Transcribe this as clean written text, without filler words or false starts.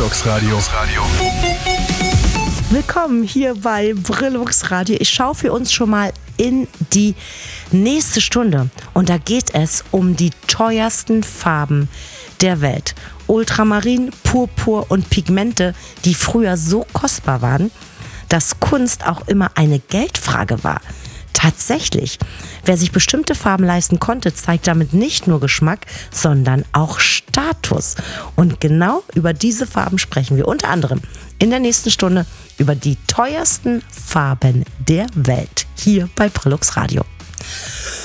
Brillux Radio. Willkommen hier bei Brillux Radio. Ich schaue für uns schon mal in die nächste Stunde. Und da geht es um die teuersten Farben der Welt. Ultramarin, Purpur und Pigmente, die früher so kostbar waren, dass Kunst auch immer eine Geldfrage war. Tatsächlich, wer sich bestimmte Farben leisten konnte, zeigt damit nicht nur Geschmack, sondern auch Status. Und genau über diese Farben sprechen wir unter anderem in der nächsten Stunde über die teuersten Farben der Welt hier bei Brillux Radio.